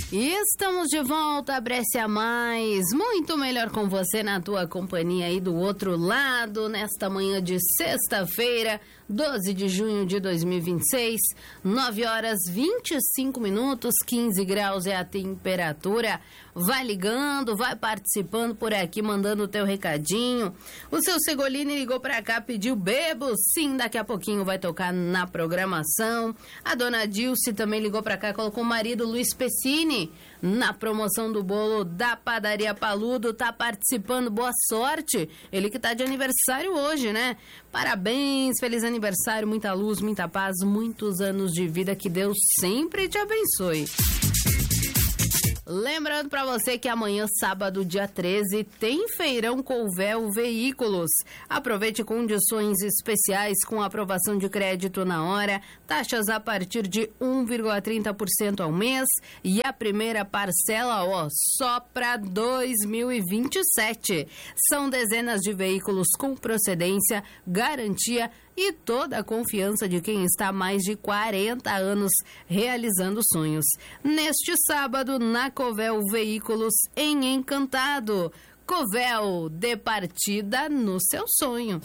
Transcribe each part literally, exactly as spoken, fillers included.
E estamos de volta, Brescia Mais, muito melhor com você na tua companhia aí do outro lado, nesta manhã de sexta-feira, doze de junho de dois mil e vinte e seis, nove horas vinte e cinco minutos, quinze graus é a temperatura. Vai ligando, vai participando por aqui, mandando o teu recadinho. O seu Segolini ligou pra cá, pediu bebo, sim, daqui a pouquinho vai tocar na programação. A dona Dilce também ligou pra cá, colocou o marido Luiz Pessini na promoção do bolo da Padaria Paludo, tá participando, boa sorte. Ele que tá de aniversário hoje, né? Parabéns, feliz aniversário, muita luz, muita paz, muitos anos de vida, que Deus sempre te abençoe. Lembrando para você que amanhã, sábado, dia treze, tem Feirão Couvel Veículos. Aproveite condições especiais com aprovação de crédito na hora, taxas a partir de um vírgula trinta por cento ao mês e a primeira parcela, ó, só para dois mil e vinte e sete. São dezenas de veículos com procedência, garantia e toda a confiança de quem está há mais de quarenta anos realizando sonhos. Neste sábado, na Couvel Veículos, em Encantado. Couvel, de partida no seu sonho.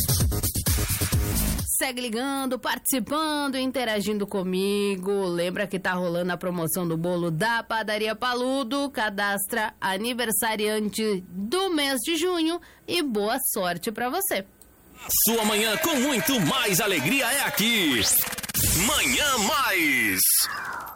Segue ligando, participando, interagindo comigo. Lembra que tá rolando a promoção do bolo da Padaria Paludo. Cadastra aniversariante do mês de junho e boa sorte pra você. Sua manhã com muito mais alegria é aqui. Manhã Mais.